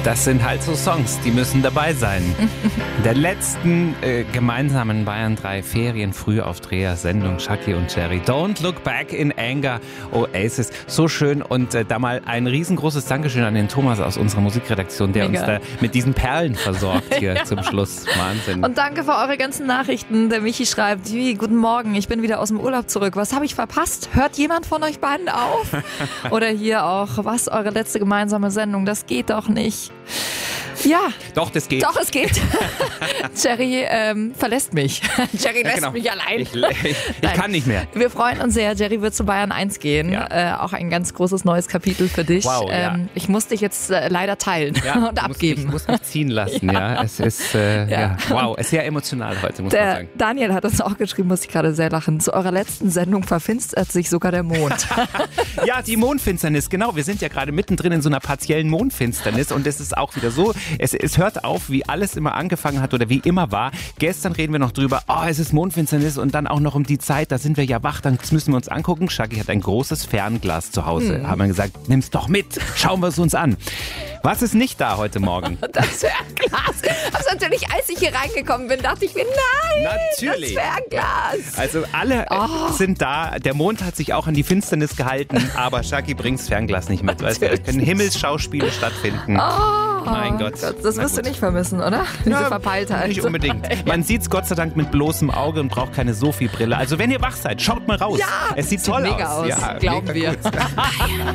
Das sind halt so Songs, die müssen dabei sein. Der letzten gemeinsamen Bayern 3 Ferien-Frühaufdreher-Sendung Shaki und Jerry. Don't Look Back in Anger, Oasis. So schön und da mal ein riesengroßes Dankeschön an den Thomas aus unserer Musikredaktion, der uns da mit diesen Perlen versorgt hier zum Schluss. Wahnsinn. Und danke für eure ganzen Nachrichten. Der Michi schreibt, guten Morgen, ich bin wieder aus dem Urlaub zurück. Was habe ich verpasst? Hört jemand von euch beiden auf? Oder hier auch, was, eure letzte gemeinsame Sendung? Das geht doch nicht. Ja. Doch, das geht. Doch, es geht. Jerry verlässt mich. Jerry lässt mich allein. Ich kann nicht mehr. Wir freuen uns sehr. Jerry wird zu Bayern 1 gehen. Ja. Auch ein ganz großes neues Kapitel für dich. Wow, ja. Ich muss dich jetzt leider teilen und abgeben. Ich muss mich ziehen lassen. Ja. Es ist wow, es ist sehr emotional heute, muss man sagen. Daniel hat uns auch geschrieben, muss ich gerade sehr lachen. Zu eurer letzten Sendung verfinstert sich sogar der Mond. Ja, die Mondfinsternis, genau. Wir sind ja gerade mittendrin in so einer partiellen Mondfinsternis und es ist auch wieder so, es hört auf, wie alles immer angefangen hat oder wie immer war. Gestern reden wir noch drüber, es ist Mondfinsternis und dann auch noch um die Zeit, da sind wir ja wach, dann müssen wir uns angucken. Shaki hat ein großes Fernglas zu Hause. Haben wir gesagt, nimm's doch mit, schauen wir es uns an. Was ist nicht da heute Morgen? Das Fernglas. Also natürlich, als ich hier reingekommen bin, dachte ich mir, nein, natürlich. Das Fernglas. Also alle sind da. Der Mond hat sich auch an die Finsternis gehalten, aber Shaki bringt das Fernglas nicht mit. Weißt du, da können Himmelsschauspiele stattfinden. Mein Gott. Das wirst du nicht vermissen, oder? Diese Verpeiltheit. Nicht unbedingt. Man sieht es Gott sei Dank mit bloßem Auge und braucht keine Sophie-Brille. Also wenn ihr wach seid, schaut mal raus. Ja, es sieht toll mega aus. Ja, glauben mega wir.